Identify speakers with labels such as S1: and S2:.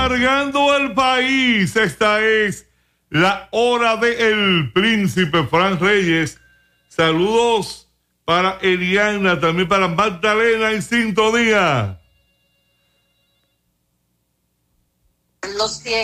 S1: amargando el país. Esta es la hora de El Príncipe Fran Reyes. Saludos para Eliana, también para Magdalena en sintonía.
S2: Los 100.